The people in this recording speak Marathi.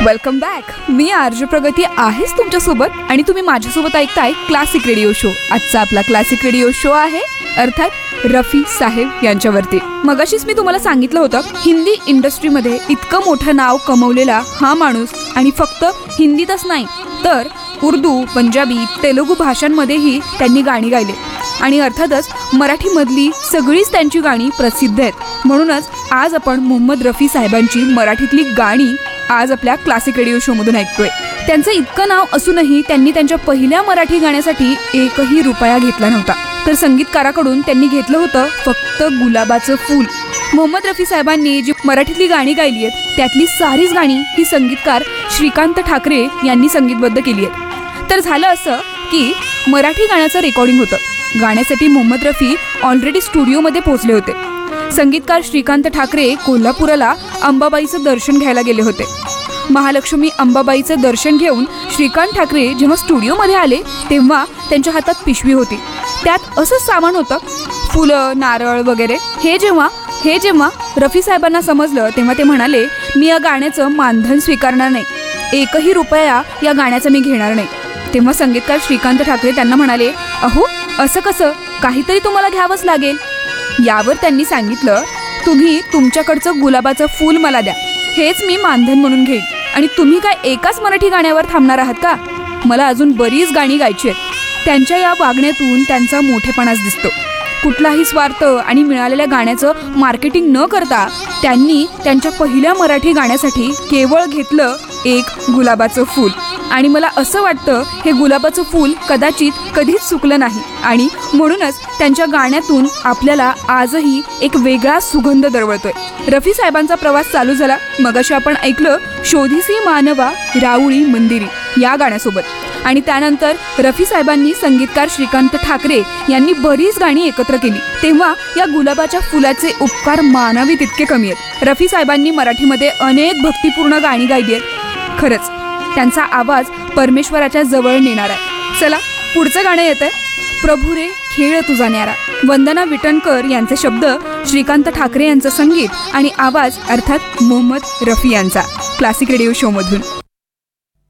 Welcome back. मी आरजे प्रगती आहेच तुमच्यासोबत आणि तुम्ही माझ्यासोबत ऐकताय क्लासिक रेडिओ शो. आजचा आपला क्लासिक रेडिओ शो आहे अर्थात रफी साहेब यांच्यावरती. मगाशीच मी तुम्हाला सांगितलं होतं हिंदी इंडस्ट्रीमध्ये इतकं मोठं नाव कमवलेला हा माणूस, आणि फक्त हिंदीतच नाही तर उर्दू, पंजाबी, तेलुगू भाषांमध्येही त्यांनी गाणी गायले आणि अर्थातच मराठीमधली सगळीच त्यांची गाणी प्रसिद्ध आहेत. म्हणूनच आज आपण मोहम्मद रफी साहेबांची मराठीतली गाणी आज आपल्या क्लासिक रेडिओ शोमधून ऐकतोय. त्यांचं इतकं नाव असूनही त्यांनी त्यांच्या पहिल्या मराठी गाण्यासाठी एकही रुपया घेतला नव्हता, तर संगीतकाराकडून त्यांनी घेतलं होतं फक्त गुलाबाचं फूल. मोहम्मद रफी साहेबांनी जी मराठीतली गाणी गायली आहेत त्यातली सारीच गाणी ही संगीतकार श्रीकांत ठाकरे यांनी संगीतबद्ध केली आहेत. तर झालं असं की मराठी गाण्याचं रेकॉर्डिंग होतं. गाण्यासाठी मोहम्मद रफी ऑलरेडी स्टुडिओमध्ये पोहोचले होते. संगीतकार श्रीकांत ठाकरे कोल्हापुराला अंबाबाईचं दर्शन घ्यायला गेले होते. महालक्ष्मी अंबाबाईचं दर्शन घेऊन श्रीकांत ठाकरे जेव्हा स्टुडिओमध्ये आले तेव्हा त्यांच्या हातात पिशवी होती. त्यात असंच सामान होतं, फुलं, नारळ वगैरे. हे जेव्हा रफी साहेबांना समजलं तेव्हा ते म्हणाले, मी या गाण्याचं मानधन स्वीकारणार नाही, एकही रुपया या गाण्याचं मी घेणार नाही. तेव्हा संगीतकार श्रीकांत ठाकरे त्यांना म्हणाले, अहो असं कसं, काहीतरी तुम्हाला घ्यावंच लागेल. यावर त्यांनी सांगितलं, तुम्ही तुमच्याकडचं गुलाबाचं फूल मला द्या, हेच मी मानधन म्हणून घेईन. आणि तुम्ही काय एकाच मराठी गाण्यावर थांबणार आहात का? मला अजून बरीच गाणी गायची आहेत. त्यांच्या या वागण्यातून त्यांचा मोठेपणाच दिसतो. कुठलाही स्वार्थ आणि मिळालेल्या गाण्याचं मार्केटिंग न करता त्यांनी त्यांच्या पहिल्या मराठी गाण्यासाठी केवळ घेतलं एक गुलाबाचं फूल. आणि मला असं वाटतं हे गुलाबाचं फूल कदाचित कधीच चुकलं नाही, आणि म्हणूनच त्यांच्या गाण्यातून आपल्याला आजही एक वेगळा सुगंध दरवळतोय. रफी साहेबांचा प्रवास चालू झाला. मगाशी आपण ऐकलं शोधिसी मानवा राऊळी मंदिरी या गाण्यासोबत, आणि त्यानंतर रफी साहेबांनी संगीतकार श्रीकांत ठाकरे यांनी बरीच गाणी एकत्र केली. तेव्हा या गुलाबाच्या फुलाचे उपकार मानावे तितके कमी आहेत. रफी साहेबांनी मराठीमध्ये अनेक भक्तिपूर्ण गाणी गायली आहेत. खरंच त्यांचा आवाज परमेश्वराच्या जवळ नेणारा आहे. चला पुढचं गाणं येतंय, प्रभू रे खेळ तुझा न्यारा. वंदना विटणकर यांचे शब्द, श्रीकांत ठाकरे यांचं संगीत आणि आवाज अर्थात मोहम्मद रफी यांचा. क्लासिक रेडिओ शो मधून